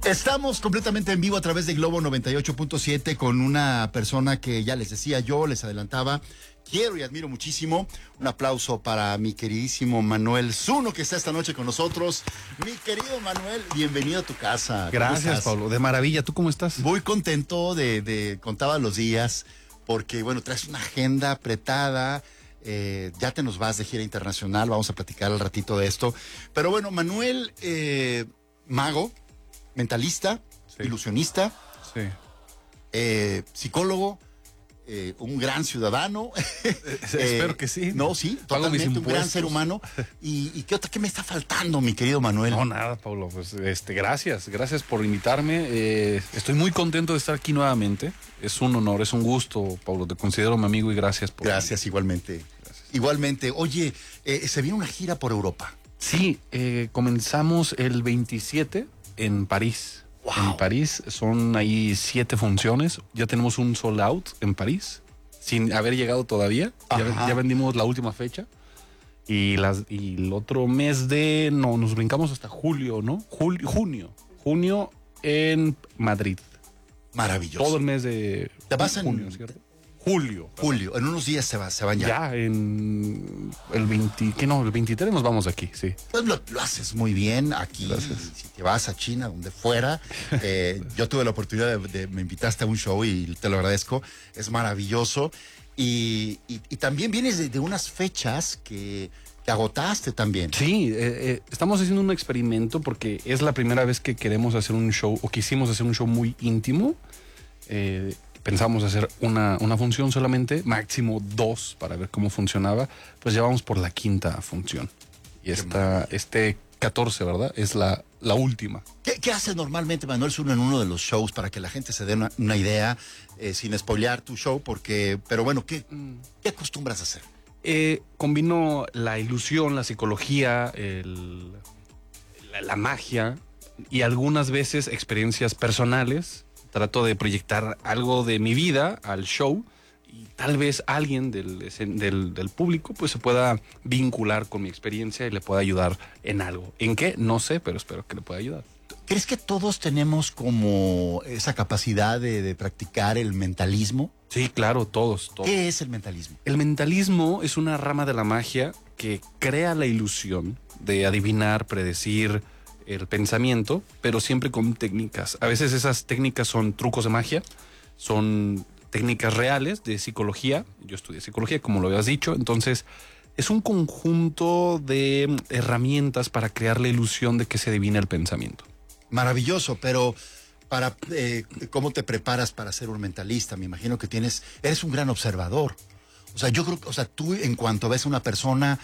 Estamos completamente en vivo a través de Globo 98.7 con una persona que ya les decía yo, les adelantaba, quiero y admiro muchísimo. Un aplauso para mi queridísimo Manuel Zuno, que está esta noche con nosotros. Mi querido Manuel, bienvenido a tu casa. Gracias, Pablo. De maravilla. ¿Tú cómo estás? Muy contento de contar los días, porque, bueno, traes una agenda apretada. Ya te nos vas de gira internacional, vamos a platicar al ratito de esto. Pero bueno, Manuel, mago, mentalista, sí, ilusionista, sí, psicólogo, un gran ciudadano. Espero que sí. No, sí, totalmente un gran ser humano. ¿Y qué me está faltando, mi querido Manuel? No, nada, Pablo. Pues gracias por invitarme. Estoy muy contento de estar aquí nuevamente. Es un honor, es un gusto, Pablo. Te considero mi amigo y gracias por. Gracias, igualmente. Gracias. Igualmente. Oye, se viene una gira por Europa. Sí, comenzamos el 27 en París. Wow. En París son ahí 7 funciones. Ya tenemos un sold out en París, sin haber llegado todavía. Ya vendimos la última fecha. Y el otro mes nos brincamos hasta julio, ¿no? Junio en Madrid. Maravilloso. Todo el mes de junio, ¿cierto? Julio. En unos días se van ya. Ya en el 23 nos vamos de aquí, sí. Pues lo haces muy bien aquí. Gracias. Si te vas a China, donde fuera. Yo tuve la oportunidad me invitaste a un show y te lo agradezco. Es maravilloso. Y también vienes de unas fechas que agotaste también. Sí, estamos haciendo un experimento porque es la primera vez que queremos hacer un show, o quisimos hacer un show muy íntimo. Pensamos hacer una función solamente, máximo 2 para ver cómo funcionaba. Pues ya vamos por la 5ª función. Y este 14, ¿verdad? Es la última. ¿Qué hace normalmente Manuel Zuno en uno de los shows para que la gente se dé una idea, sin spoilear tu show? Pero bueno, ¿qué acostumbras a hacer? Combino la ilusión, la psicología, la magia y algunas veces experiencias personales. Trato de proyectar algo de mi vida al show y tal vez alguien del público pues se pueda vincular con mi experiencia y le pueda ayudar en algo. ¿En qué? No sé, pero espero que le pueda ayudar. ¿Crees que todos tenemos como esa capacidad de practicar el mentalismo? Sí, claro, todos. ¿Qué es el mentalismo? El mentalismo es una rama de la magia que crea la ilusión de adivinar, predecir el pensamiento, pero siempre con técnicas. A veces esas técnicas son trucos de magia, son técnicas reales de psicología. Yo estudié psicología, como lo habías dicho, entonces es un conjunto de herramientas para crear la ilusión de que se adivina el pensamiento. Maravilloso, pero ¿cómo te preparas para ser un mentalista? Me imagino que eres un gran observador. O sea, yo creo que, tú en cuanto ves a una persona,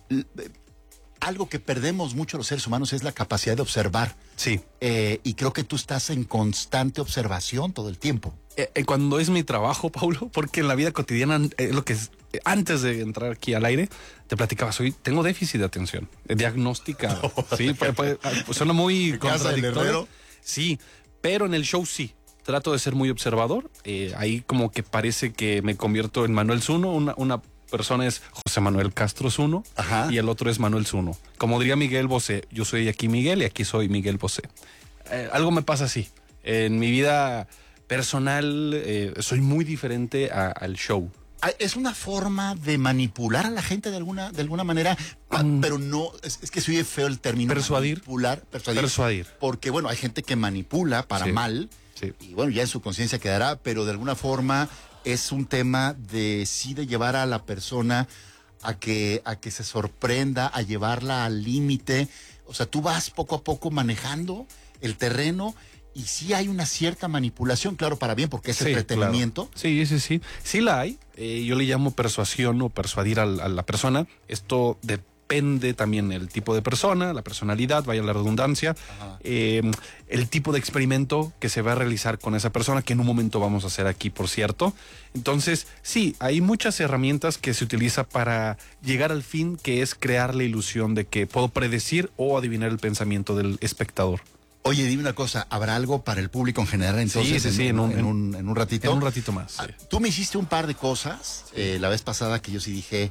algo que perdemos mucho los seres humanos es la capacidad de observar. Sí. Y creo que tú estás en constante observación todo el tiempo. Cuando es mi trabajo, Paulo, porque en la vida cotidiana, lo que es, antes de entrar aquí al aire, te platicaba, tengo déficit de atención, diagnosticado. Sí, suena muy contradictorio. Sí, pero en el show sí. Trato de ser muy observador. Ahí como que parece que me convierto en Manuel Zuno, una persona es José Manuel Castro Zuno. Ajá. Y el otro es Manuel Zuno. Como diría Miguel Bosé, yo soy aquí Miguel y aquí soy Miguel Bosé. Algo me pasa así. En mi vida personal soy muy diferente al show. Es una forma de manipular a la gente de alguna manera, pero no, es que se oye feo el término. Persuadir. Persuadir. Porque bueno, hay gente que manipula para mal. Sí. Y bueno, ya en su conciencia quedará, pero de alguna forma es un tema de llevar a la persona a que se sorprenda, a llevarla al límite. O sea, tú vas poco a poco manejando el terreno y sí hay una cierta manipulación, claro, para bien, porque es entretenimiento. Claro. Sí. Sí la hay. Yo le llamo persuasión o persuadir a la persona. Esto depende también el tipo de persona, la personalidad, vaya la redundancia, el tipo de experimento que se va a realizar con esa persona, que en un momento vamos a hacer aquí, por cierto. Entonces, sí, hay muchas herramientas que se utiliza para llegar al fin, que es crear la ilusión de que puedo predecir o adivinar el pensamiento del espectador. Oye, dime una cosa, ¿habrá algo para el público en general entonces? Sí, en un ratito. En un ratito más. Sí. Tú me hiciste un par de cosas la vez pasada que yo sí dije,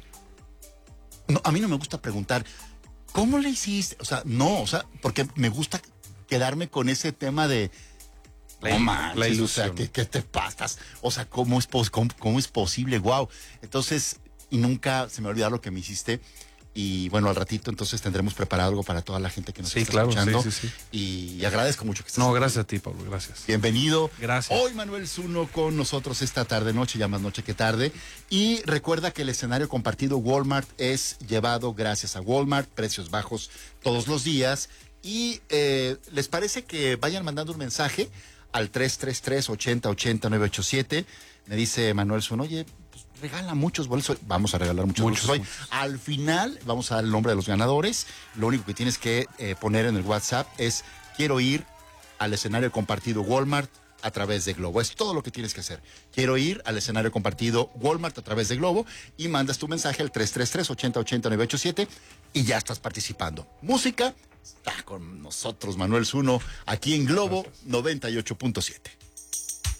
no, a mí no me gusta preguntar, ¿cómo le hiciste? O sea, porque me gusta quedarme con ese tema de no manches, la o sea, ilusión. ¿qué te pasas? O sea, ¿cómo es posible? Wow. Entonces, y nunca se me va a olvidar lo que me hiciste. Y bueno, al ratito entonces tendremos preparado algo para toda la gente que nos Sí, está claro, escuchando. sí. Y agradezco mucho que estés No, aquí. gracias a ti, Pablo, gracias. Bienvenido. Gracias. Hoy Manuel Zuno con nosotros esta tarde noche, ya más noche que tarde. Y recuerda que el escenario compartido Walmart es llevado gracias a Walmart, precios bajos todos los días. Y ¿les parece que vayan mandando un mensaje al 333-8080-987? Me dice Manuel Zuno, oye, pues regala muchos boletos. Vamos a regalar muchos boletos hoy. Al final vamos a dar el nombre de los ganadores. Lo único que tienes que poner en el WhatsApp es quiero ir al escenario compartido Walmart a través de Globo. Es todo lo que tienes que hacer. Quiero ir al escenario compartido Walmart a través de Globo y mandas tu mensaje al 333-8080-987 y ya estás participando. Música, está con nosotros Manuel Zuno aquí en Globo 98.7.